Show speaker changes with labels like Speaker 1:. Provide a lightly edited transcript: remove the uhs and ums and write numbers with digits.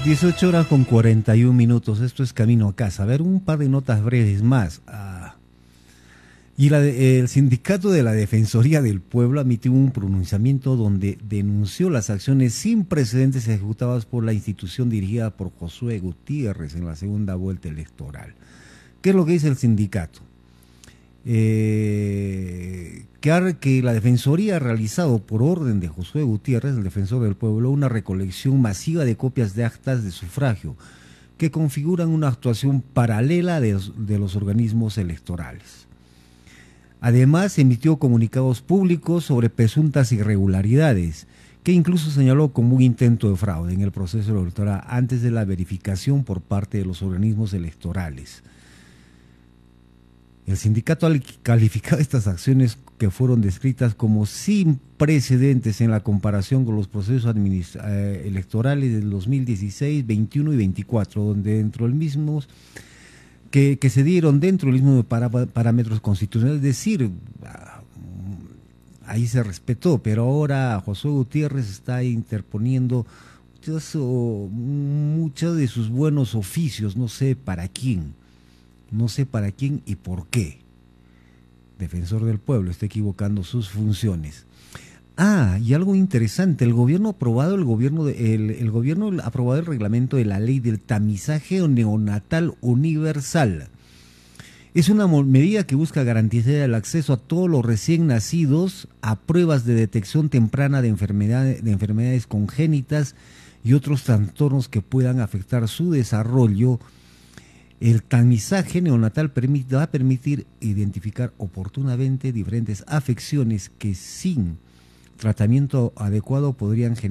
Speaker 1: 18 horas con 41 minutos, esto es Camino a Casa. A ver, un par de notas breves más. El sindicato de la Defensoría del Pueblo emitió un pronunciamiento donde denunció las acciones sin precedentes ejecutadas por la institución dirigida por Josué Gutiérrez en la segunda vuelta electoral. ¿Qué es lo que dice el sindicato? Que la Defensoría ha realizado por orden de Josué Gutiérrez, el defensor del pueblo, una recolección masiva de copias de actas de sufragio que configuran una actuación paralela de los organismos electorales. Además, emitió comunicados públicos sobre presuntas irregularidades, que incluso señaló como un intento de fraude en el proceso electoral antes de la verificación por parte de los organismos electorales. El sindicato ha calificado estas acciones que fueron descritas como sin precedentes en la comparación con los procesos electorales del 2016, 21 y 24, donde dentro del mismo que se dieron dentro del mismo parámetros constitucionales, es decir, ahí se respetó, pero ahora Josué Gutiérrez está interponiendo muchos de sus buenos oficios, no sé para quién y por qué. Defensor del pueblo está equivocando sus funciones. Y algo interesante, el gobierno ha aprobado el reglamento de la ley del tamizaje neonatal universal. Es una medida que busca garantizar el acceso a todos los recién nacidos a pruebas de detección temprana de enfermedades congénitas y otros trastornos que puedan afectar su desarrollo. El tamizaje neonatal va a permitir identificar oportunamente diferentes afecciones que sin tratamiento adecuado podrían generar